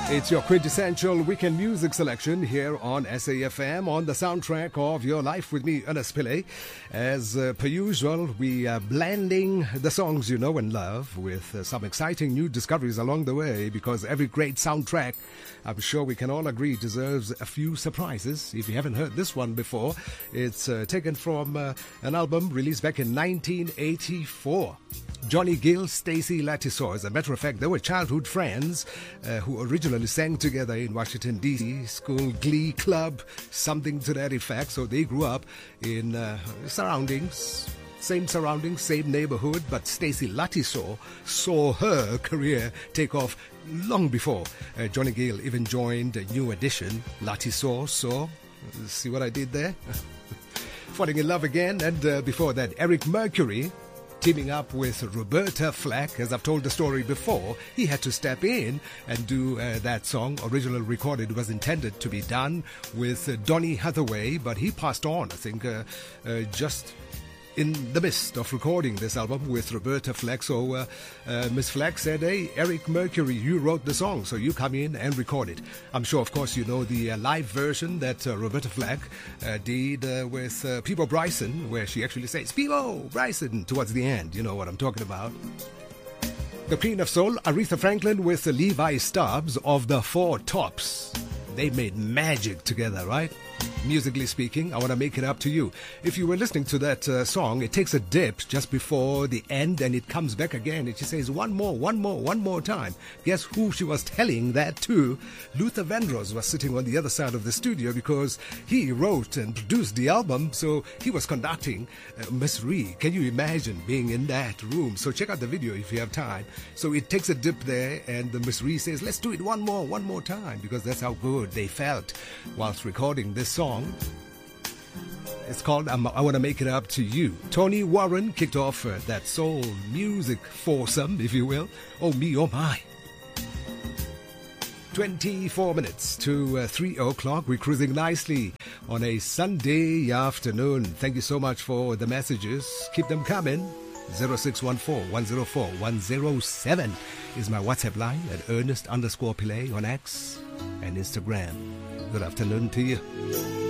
It's your quintessential weekend music selection here on SAFM on the soundtrack of your life with me, Ernest Pillay. As per usual, we are blending the songs you know and love with some exciting new discoveries along the way, because every great soundtrack, I'm sure we can all agree, deserves a few surprises. If you haven't heard this one before, it's taken from an album released back in 1984. Johnny Gill, Stacey Lattisaw. As a matter of fact, they were childhood friends who originally sang together in Washington, D.C., school glee club, something to that effect. So they grew up in same surroundings, same neighborhood, but Stacey Lattisaw saw her career take off long before Johnny Gill even joined New Edition. Lattisaw saw, see what I did there? Falling in love again, and before that, Eric Mercury, teaming up with Roberta Flack. As I've told the story before, he had to step in and do that song. Originally recorded, was intended to be done with Donny Hathaway, but he passed on, I think, just in the midst of recording this album with Roberta Flack. So Miss Flack said, hey, Eric Mercury, you wrote the song, so you come in and record it. I'm sure, of course, you know the live version that Roberta Flack did with Peabo Bryson, where she actually says, Peabo Bryson, towards the end. You know what I'm talking about. The Queen of Soul, Aretha Franklin with Levi Stubbs of the Four Tops. They made magic together, right? Musically speaking, I want to make it up to you. If you were listening to that song, it takes a dip just before the end and it comes back again. It just says one more time. Guess who she was telling that to? Luther Vandross was sitting on the other side of the studio because he wrote and produced the album, so he was conducting Miss Ree. Can you imagine being in that room? So check out the video if you have time. So it takes a dip there and the Miss Ree says, let's do it one more time, because that's how good they felt whilst recording this song. It's called I Want to Make It Up to You. Tony Warren kicked off that soul music foursome, if you will. Oh me, oh my. 24 minutes to 3 o'clock. We're cruising nicely on a Sunday afternoon. Thank you so much for the messages. Keep them coming. 0614-104-107 is my WhatsApp line at Ernest_Pillay on X and Instagram. Good afternoon to you.